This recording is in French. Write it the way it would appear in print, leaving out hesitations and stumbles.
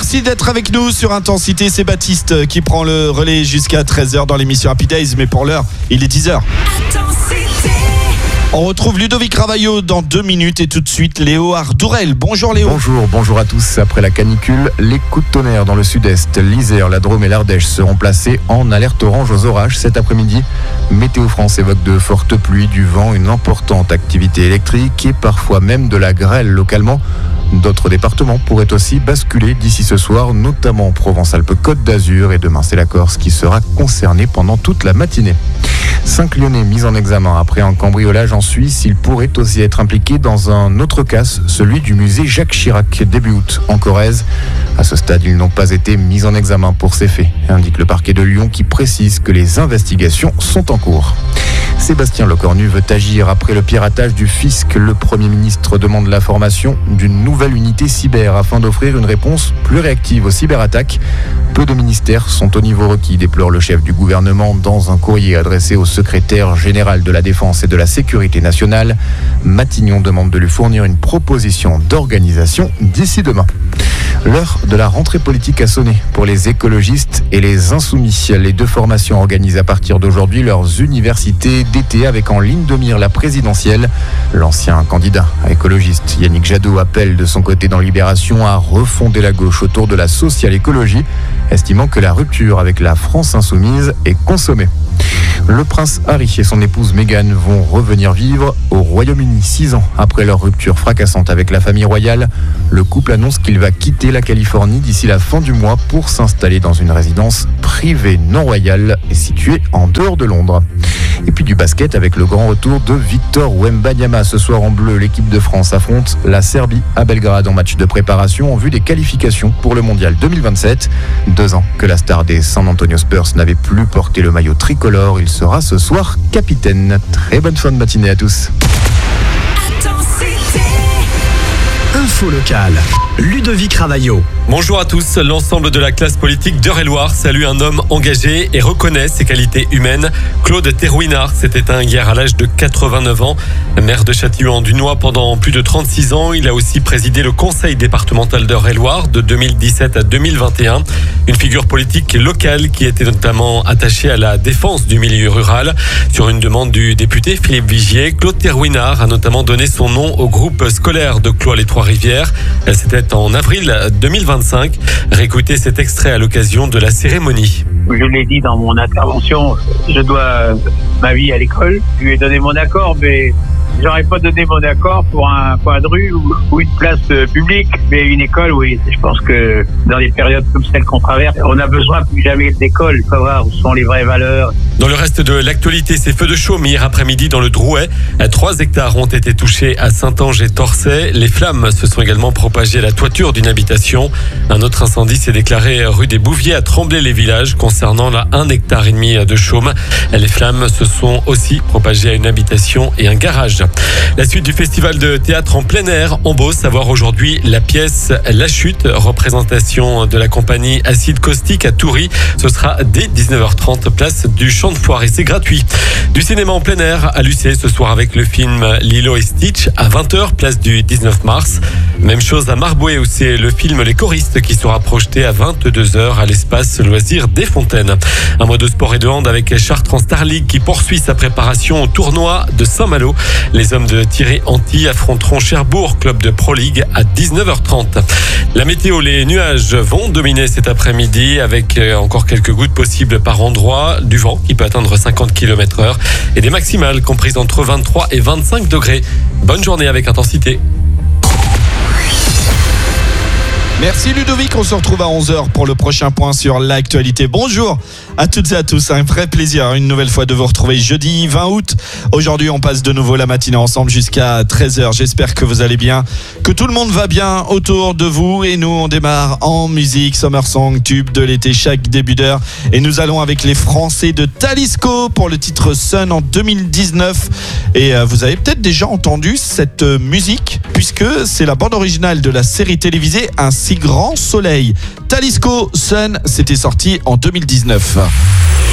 Merci d'être avec nous sur Intensité. C'est Baptiste qui prend le relais jusqu'à 13h dans l'émission Happy Days. Mais pour l'heure, il est 10h. On retrouve Ludovic Ravaillot dans 2 minutes et tout de suite Léo Ardourel. Bonjour Léo. Bonjour à tous. Après la canicule, les coups de tonnerre dans le sud-est, l'Isère, la Drôme et l'Ardèche seront placés en alerte orange aux orages cet après-midi. Météo France évoque de fortes pluies, du vent, une importante activité électrique et parfois même de la grêle localement. D'autres départements pourraient aussi basculer d'ici ce soir, notamment Provence-Alpes-Côte d'Azur, et demain c'est la Corse qui sera concernée pendant toute la matinée. 5 Lyonnais mis en examen après un cambriolage en Suisse. Ils pourraient aussi être impliqués dans un autre cas, celui du musée Jacques Chirac, début août, en Corrèze. À ce stade, ils n'ont pas été mis en examen pour ces faits, indique le parquet de Lyon qui précise que les investigations sont en cours. Sébastien Lecornu veut agir après le piratage du fisc. Le Premier ministre demande la formation d'une nouvelle unité cyber afin d'offrir une réponse plus réactive aux cyberattaques. Peu de ministères sont au niveau requis, déplore le chef du gouvernement dans un courrier adressé au secrétaire général de la Défense et de la Sécurité nationale. Matignon demande de lui fournir une proposition d'organisation d'ici demain. L'heure de la rentrée politique a sonné pour les écologistes et les insoumis. Les 2 formations organisent à partir d'aujourd'hui leurs universités d'été avec en ligne de mire la présidentielle. L'ancien candidat écologiste Yannick Jadot appelle de son côté dans Libération à refonder la gauche autour de la social-écologie, estimant que la rupture avec la France insoumise est consommée. Le prince Harry et son épouse Meghan vont revenir vivre au Royaume-Uni 6 ans après leur rupture fracassante avec la famille royale. Le couple annonce qu'il va quitter la Californie d'ici la fin du mois pour s'installer dans une résidence privée non royale située en dehors de Londres. Et puis du basket avec le grand retour de Victor Wembanyama. Ce soir en bleu, l'équipe de France affronte la Serbie à Belgrade en match de préparation en vue des qualifications pour le Mondial 2027. 2 ans que la star des San Antonio Spurs n'avait plus porté le maillot tricolore. Il sera ce soir capitaine. Très bonne fin de matinée à tous. Info locale, Ludovic Ravaillot. Bonjour à tous. L'ensemble de la classe politique d'Eure-et-Loir salue un homme engagé et reconnaît ses qualités humaines. Claude Terouinard s'est éteint hier à l'âge de 89 ans. Maire de Châtillon-en-Dunois pendant plus de 36 ans, il a aussi présidé le conseil départemental d'Eure-et-Loir de 2017 à 2021. Une figure politique locale qui était notamment attachée à la défense du milieu rural. Sur une demande du député Philippe Vigier, Claude Terouinard a notamment donné son nom au groupe scolaire de Cloix-les-Trois-Rivières. C'était en avril 2025. Réécoutez cet extrait à l'occasion de la cérémonie. Je l'ai dit dans mon intervention, je dois ma vie à l'école. Je lui ai donné mon accord, mais j'aurais pas donné mon accord pour un coin de rue ou une place publique. Mais une école, oui, je pense que dans les périodes comme celle qu'on traverse, on a besoin plus jamais d'école. Il faut voir où sont les vraies valeurs. Dans le reste de l'actualité, ces feux de chaume hier après-midi dans le Drouet. 3 hectares ont été touchés à Saint-Ange et Torçay. Les flammes se sont également propagées à la toiture d'une habitation. Un autre incendie s'est déclaré rue des Bouviers à Tremblay-les-Villages concernant la 1,5 hectare de chaume. Les flammes se sont aussi propagées à une habitation et un garage. La suite du festival de théâtre en plein air en Beauce, à voir aujourd'hui la pièce La Chute, représentation de la compagnie Acide Caustique à Toury. Ce sera dès 19h30, place du Champ de Foire et c'est gratuit. Du cinéma en plein air à Lucé ce soir avec le film Lilo et Stitch à 20h, place du 19 mars. Même chose à Marboué où c'est le film Les Choristes qui sera projeté à 22h à l'espace loisirs des Fontaines. Un mot de sport et de hand avec Chartres en Star League qui poursuit sa préparation au tournoi de Saint-Malo. Les hommes de Thierry Anti affronteront Cherbourg, club de Pro League, à 19h30. La météo, les nuages vont dominer cet après-midi avec encore quelques gouttes possibles par endroit, du vent qui peut atteindre 50 km/h et des maximales comprises entre 23 et 25 degrés. Bonne journée avec Intensité. Merci Ludovic, on se retrouve à 11h pour le prochain point sur l'actualité. Bonjour à toutes et à tous, un vrai plaisir une nouvelle fois de vous retrouver jeudi 20 août. Aujourd'hui on passe de nouveau la matinée ensemble jusqu'à 13h. J'espère que vous allez bien, que tout le monde va bien autour de vous et nous on démarre en musique, Summer Song, tube de l'été chaque début d'heure. Et nous allons avec les Français de Talisco pour le titre Sun en 2019. Et vous avez peut-être déjà entendu cette musique puisque c'est la bande originale de la série télévisée Un si grand soleil. Talisco, Sun, c'était sorti en 2019.